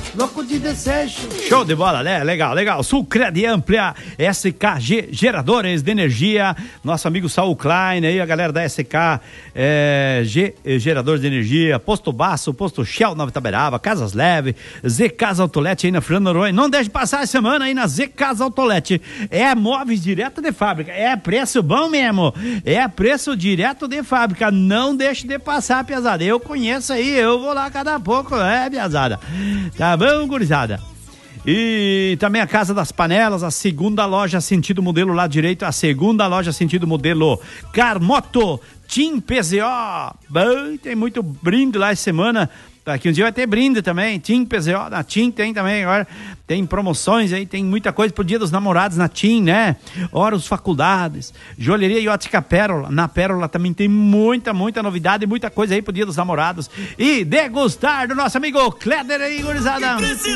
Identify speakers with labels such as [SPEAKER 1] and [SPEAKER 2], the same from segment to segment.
[SPEAKER 1] louco de desejo.
[SPEAKER 2] Show de bola, né? Legal, legal. Sulcred Amplia, SKG Geradores de Energia, nosso amigo Saul Klein, aí a galera da SK Geradores de Energia, Posto Baço, Posto Shell, Nova Itaberaba, Casas Leve, Z Casa Autolete aí na Fernando Noronha. Não deixe passar a semana aí na Z Casa Autolete. É móveis direto de fábrica, é preço bom mesmo, é preço direto de fábrica. Não deixe de passar, piazada. Eu conheço aí, eu vou lá cada pouco, piazada. Tá bom, gurizada? E também a Casa das Panelas, a segunda loja sentido modelo lá direito, a segunda loja sentido modelo Carmoto, Tim PZO. Bom, tem muito brinde lá essa semana. Aqui um dia vai ter brinde também, Tim PZO, na Tim tem também agora, tem promoções aí, tem muita coisa pro Dia dos Namorados na Tim, né? Horas Faculdades, Joalheria e Ótica Pérola, na Pérola também tem muita novidade, muita coisa aí pro Dia dos Namorados. E degustar do nosso amigo Cléder aí, gurizada.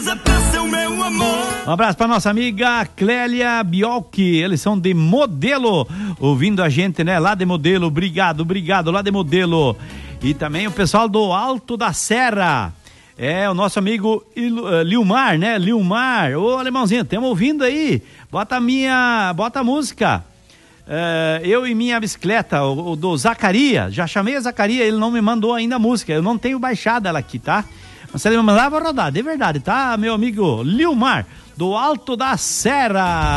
[SPEAKER 2] Um abraço pra nossa amiga Clélia Biolchi, eles são de Modelo, ouvindo a gente, né? Lá de Modelo, obrigado, lá de Modelo. E também o pessoal do Alto da Serra. É, o nosso amigo Lilmar, né? Lilmar, ô alemãozinho, estamos ouvindo aí. Bota a música. Eu e minha bicicleta, o do Zacaria. Já chamei a Zacaria, ele não me mandou ainda a música. Eu não tenho baixado ela aqui, tá? Mas se ele me mandar, eu vou rodar, de verdade, tá? Meu amigo Lilmar, do Alto da Serra.